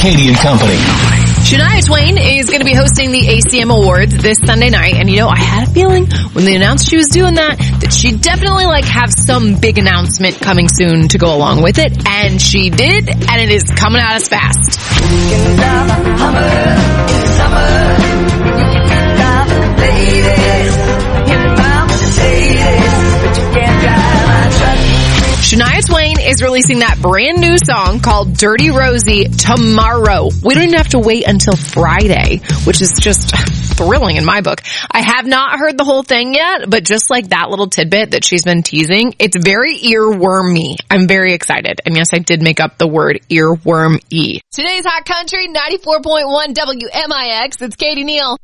Katie and Company. Shania Twain is going to be hosting the ACM Awards this Sunday night, and I had a feeling when they announced she was doing that she'd definitely have some big announcement coming soon to go along with it, and she did, and it is coming at us fast. Shania Twain is releasing that brand new song called Dirty Rosie tomorrow. We don't even have to wait until Friday, which is just thrilling in my book. I have not heard the whole thing yet, but just like that little tidbit that she's been teasing, it's very earwormy. I'm very excited. And yes, I did make up the word earworm-y. Today's Hot Country, 94.1 WMIX. It's Katie Neal.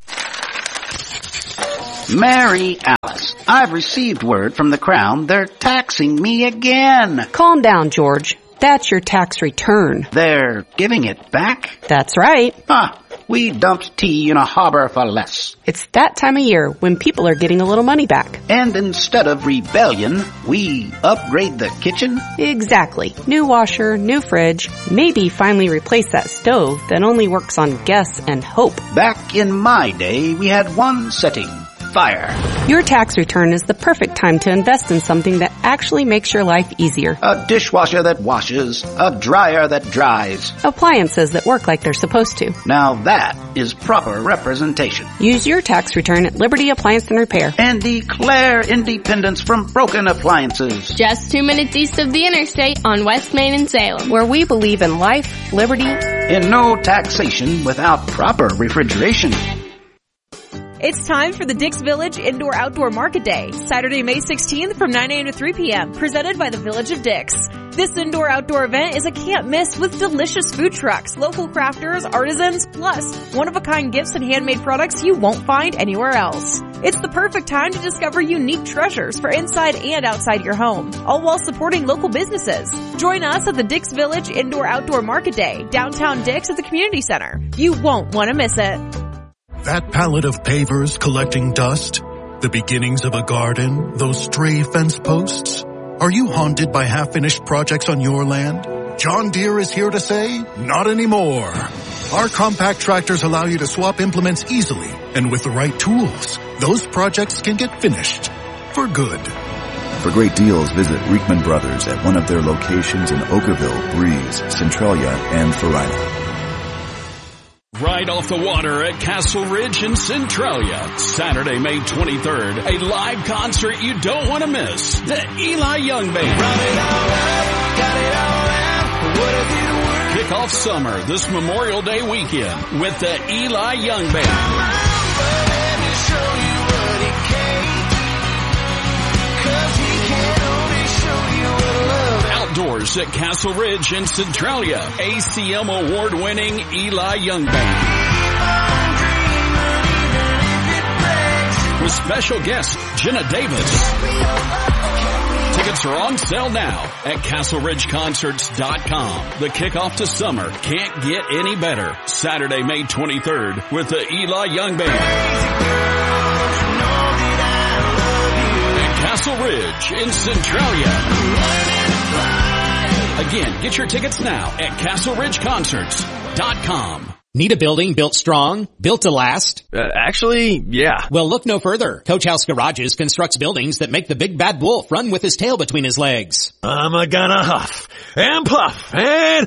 Mary Alice, I've received word from the Crown. They're taxing me again. Calm down, George. That's your tax return. They're giving it back? That's right. We dumped tea in a harbor for less. It's that time of year when people are getting a little money back. And instead of rebellion, we upgrade the kitchen? Exactly. New washer, new fridge, maybe finally replace that stove that only works on guess and hope. Back in my day, we had one setting. Fire. Your tax return is the perfect time to invest in something that actually makes your life easier. A dishwasher that washes, a dryer that dries. Appliances that work like they're supposed to. Now that is proper representation. Use your tax return at Liberty Appliance and Repair. And declare independence from broken appliances. Just 2 minutes east of the interstate on West Main in Salem. Where we believe in life, liberty, and no taxation without proper refrigeration. It's time for the Dix Village Indoor-Outdoor Market Day, Saturday, May 16th from 9 a.m. to 3 p.m., presented by the Village of Dix. This indoor-outdoor event is a can't-miss with delicious food trucks, local crafters, artisans, plus one-of-a-kind gifts and handmade products you won't find anywhere else. It's the perfect time to discover unique treasures for inside and outside your home, all while supporting local businesses. Join us at the Dix Village Indoor-Outdoor Market Day, downtown Dix at the Community Center. You won't want to miss it. That pallet of pavers collecting dust? The beginnings of a garden? Those stray fence posts? Are you haunted by half-finished projects on your land? John Deere is here to say, not anymore. Our compact tractors allow you to swap implements easily, and with the right tools, those projects can get finished. For good. For great deals, visit Reekman Brothers at one of their locations in Oakville, Breeze, Centralia, and Farina. Right off the water at Castle Ridge in Centralia. Saturday, May 23rd, a live concert you don't want to miss. The Eli Young Band. Kick off summer this Memorial Day weekend with the Eli Young Band. Outdoors at Castle Ridge in Centralia. ACM award-winning Eli Young Band. With special guest Jenna Davis. Tickets are on sale now at CastleRidgeConcerts.com. The kickoff to summer can't get any better. Saturday, May 23rd with the Eli Young Band. At Castle Ridge in Centralia. Again, get your tickets now at CastleRidgeConcerts.com. Need a building built strong, built to last? Actually, yeah. Well, look no further. Coach House Garages constructs buildings that make the big bad wolf run with his tail between his legs. I'm gonna huff and puff and...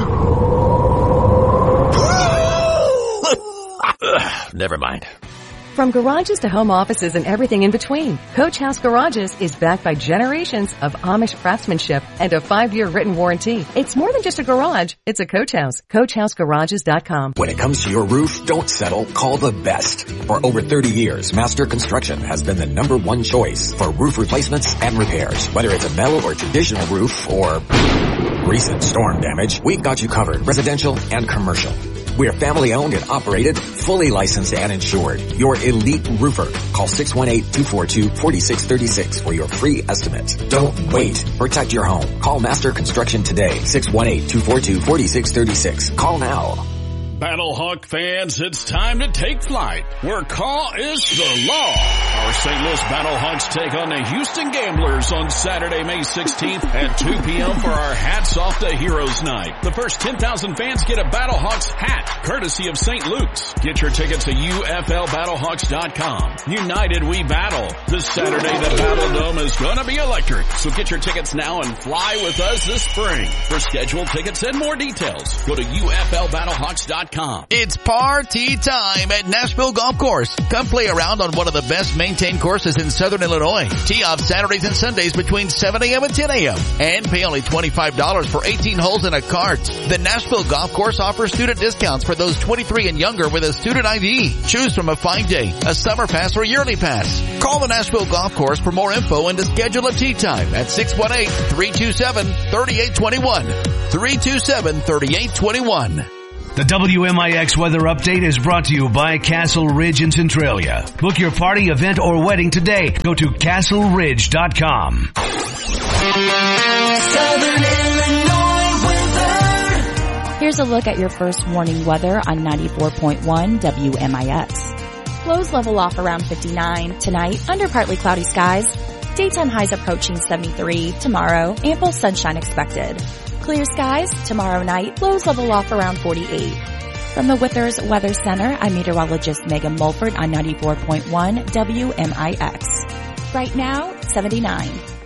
Never mind. From garages to home offices and everything in between, Coach House Garages is backed by generations of Amish craftsmanship and a 5-year written warranty. It's more than just a garage, it's a Coach House. CoachHouseGarages.com. When it comes to your roof, don't settle, call the best. For over 30 years, Master Construction has been the #1 choice for roof replacements and repairs. Whether it's a metal or traditional roof or recent storm damage, we've got you covered, residential and commercial. We're family owned and operated, fully licensed and insured. Your elite roofer. Call 618-242-4636 for your free estimate. Don't wait. Protect your home. Call Master Construction today. 618-242-4636. Call now. Battlehawk fans, it's time to take flight, where call is the law. Our St. Louis Battlehawks take on the Houston Gamblers on Saturday, May 16th at 2 p.m. for our Hats Off the Heroes Night. The first 10,000 fans get a Battlehawks hat, courtesy of St. Luke's. Get your tickets at UFLBattlehawks.com. United we battle. This Saturday, the Battle Dome is gonna be electric. So get your tickets now and fly with us this spring. For scheduled tickets and more details, go to UFLBattlehawks.com. It's party time at Nashville Golf Course. Come play around on one of the best maintained courses in Southern Illinois. Tee off Saturdays and Sundays between 7 a.m. and 10 a.m. And pay only $25 for 18 holes in a cart. The Nashville Golf Course offers student discounts for those 23 and younger with a student ID. Choose from a 5-day, a summer pass, or a yearly pass. Call the Nashville Golf Course for more info and to schedule a tee time at 618-327-3821. 327-3821. The WMIX weather update is brought to you by Castle Ridge in Centralia. Book your party, event, or wedding today. Go to castleridge.com. Southern Illinois weather. Here's a look at your first warning weather on 94.1 WMIX. Lows level off around 59. Tonight, under partly cloudy skies. Daytime highs approaching 73. Tomorrow, ample sunshine expected. Clear skies tomorrow night, lows level off around 48. From the Withers Weather Center, I'm meteorologist Megan Mulford on 94.1 WMIX. Right now, 79.